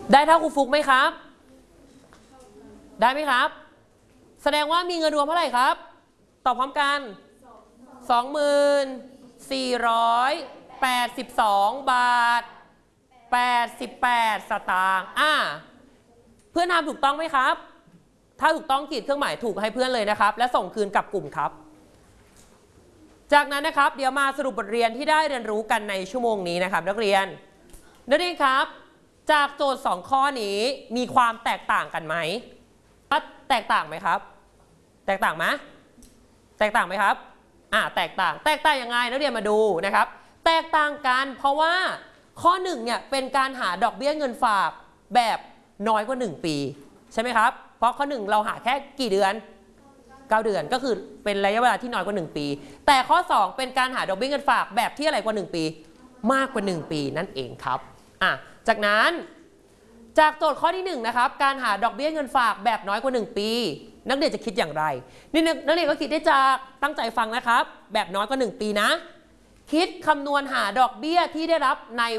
ได้เท่าครูฟุกไหมครับได้ไหมครับแสดงว่ามีเงินรวมเท่าไหร่ครับตอบพร้อมกัน2482 บาท88 สตางค์เพื่อนทำถูกต้องไหมครับถ้าถูกต้องขีดเครื่องหมายถูกให้เพื่อนเลยนะครับและส่งคืนกับกลุ่มครับจากนั้นนะครับเดี๋ยวมาสรุปบทเรียนที่ได้เรียนรู้กันในชั่วโมงนี้นะครับนักเรียนครับจากโจทย์2ข้อนี้มีความแตกต่างกันไหมแตกต่างไหมครับแตกต่างไหมแตกต่างไหมครับแตกต่างยังไงนักเรียนมาดูนะครับแตกต่างกันเพราะว่าข้อ1เนี่ยเป็นการหาดอกเบี้ยเงินฝากแบบน้อยกว่า1ปีใช่ไหมครับเพราะข้อ1เราหาแค่กี่เดือน9 เดือนก็คือเป็นระยะเวลาที่น้อยกว่า1ปีแต่ข้อ2เป็นการหาดอกเบี้ยเงินฝากแบบที่อะไรกว่า1ปีมากกว่า1ปีนั่นเองครับจากนั้นจากโจทย์ข้อที่1นะครับการหาดอกเบี้ยเงินฝากแบบน้อยกว่า1ปีนักเรียนจะคิดอย่างไรนี่นักเรียนก็คิดได้จากตั้งใจฟังนะครับแบบน้อยกว่า1ปีนะคิดคำนวณหาดอกเบี้ยที่ได้รับใน